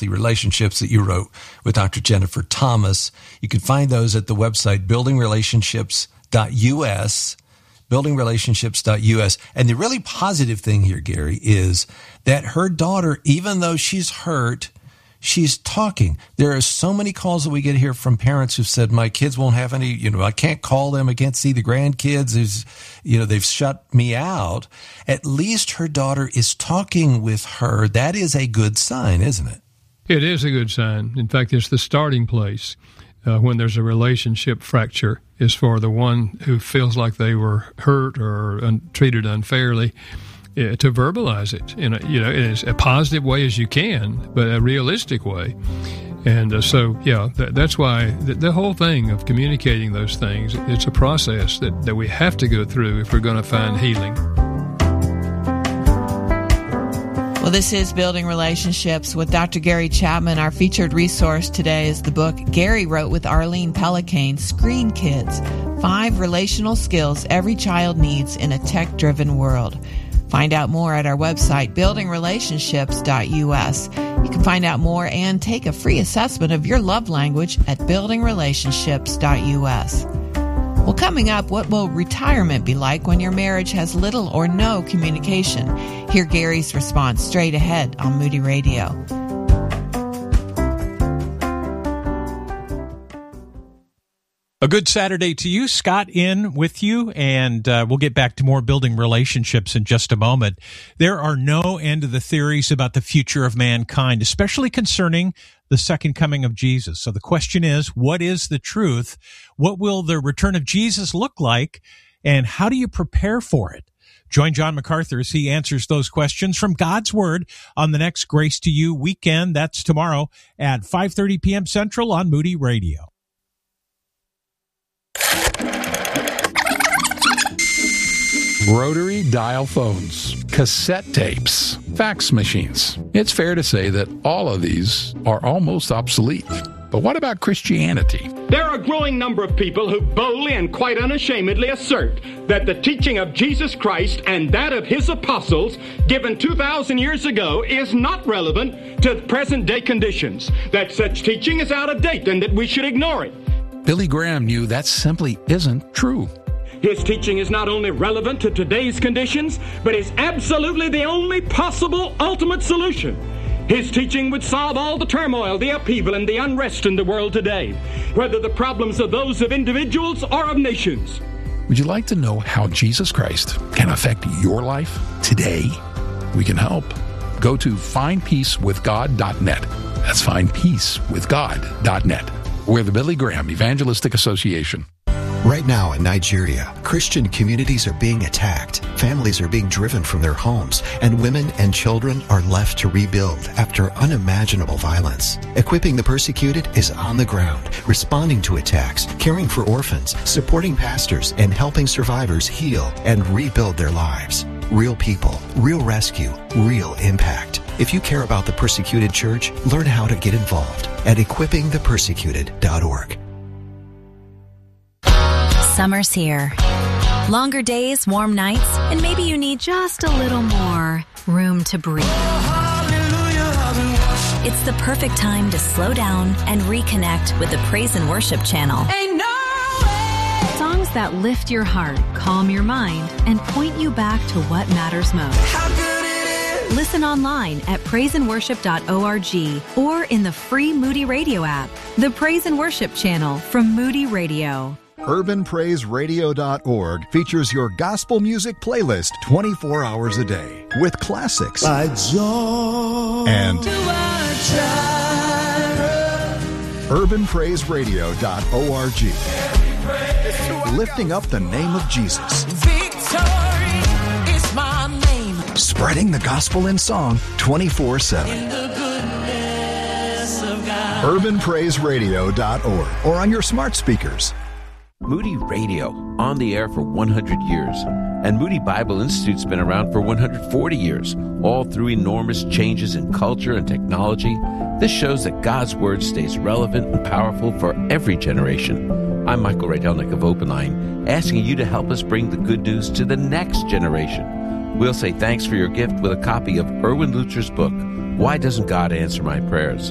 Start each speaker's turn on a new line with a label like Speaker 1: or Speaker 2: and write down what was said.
Speaker 1: Healthy Relationships that you wrote with Dr. Jennifer Thomas. You can find those at the website buildingrelationships.us. buildingrelationships.us. And the really positive thing here, Gary, is that her daughter, even though she's hurt, she's talking. There are so many calls that we get here from parents who've said, my kids won't have any, I can't call them. I can't see the grandkids. They've shut me out. At least her daughter is talking with her. That is a good sign, isn't it?
Speaker 2: It is a good sign. In fact, it's the starting place when there's a relationship fracture, is for the one who feels like they were hurt or treated unfairly, to verbalize it in as a positive way as you can, but a realistic way. And that's why the whole thing of communicating those things, it's a process that we have to go through if we're going to find healing.
Speaker 3: Well, this is Building Relationships with Dr. Gary Chapman. Our featured resource today is the book Gary wrote with Arlene Pellicane, Screen Kids, 5 Relational Skills Every Child Needs in a Tech-Driven World. Find out more at our website, buildingrelationships.us. You can find out more and take a free assessment of your love language at buildingrelationships.us. Well, coming up, what will retirement be like when your marriage has little or no communication? Hear Gary's response straight ahead on Moody Radio.
Speaker 4: A good Saturday to you. Scott in with you, and we'll get back to more building relationships in just a moment. There are no end to the theories about the future of mankind, especially concerning the second coming of Jesus. So the question is, what is the truth? What will the return of Jesus look like? And how do you prepare for it? Join John MacArthur as he answers those questions from God's Word on the next Grace to You weekend. That's tomorrow at 5:30 p.m. Central on Moody Radio.
Speaker 5: Rotary dial phones, cassette tapes, fax machines. It's fair to say that all of these are almost obsolete. But what about Christianity?
Speaker 6: There are a growing number of people who boldly and quite unashamedly assert that the teaching of Jesus Christ and that of his apostles given 2,000 years ago is not relevant to present-day conditions, that such teaching is out of date and that we should ignore it.
Speaker 5: Billy Graham knew that simply isn't true.
Speaker 6: His teaching is not only relevant to today's conditions, but is absolutely the only possible ultimate solution. His teaching would solve all the turmoil, the upheaval, and the unrest in the world today, whether the problems are those of individuals or of nations.
Speaker 5: Would you like to know how Jesus Christ can affect your life today? We can help. Go to findpeacewithgod.net. That's findpeacewithgod.net. We're the Billy Graham Evangelistic Association.
Speaker 7: Right now in Nigeria, Christian communities are being attacked, families are being driven from their homes, and women and children are left to rebuild after unimaginable violence. Equipping the Persecuted is on the ground, responding to attacks, caring for orphans, supporting pastors, and helping survivors heal and rebuild their lives. Real people, real rescue, real impact. If you care about the persecuted church, learn how to get involved at equippingthepersecuted.org.
Speaker 8: Summer's here. Longer days, warm nights, and maybe you need just a little more room to breathe. It's the perfect time to slow down and reconnect with the Praise and Worship channel. Songs that lift your heart, calm your mind, and point you back to what matters most. Listen online at praiseandworship.org or in the free Moody Radio app. The Praise and Worship channel from Moody Radio.
Speaker 9: UrbanPraiseRadio.org features your gospel music playlist 24 hours a day with classics and UrbanPraiseRadio.org, lifting up the name of Jesus.
Speaker 10: Victory is my name.
Speaker 9: Spreading the gospel in song 24/7. UrbanPraiseRadio.org or on your smart speakers.
Speaker 11: Moody Radio, on the air for 100 years. And Moody Bible Institute's been around for 140 years, all through enormous changes in culture and technology. This shows that God's Word stays relevant and powerful for every generation. I'm Michael Rydelnik of Open Line, asking you to help us bring the good news to the next generation. We'll say thanks for your gift with a copy of Erwin Lutzer's book, Why Doesn't God Answer My Prayers?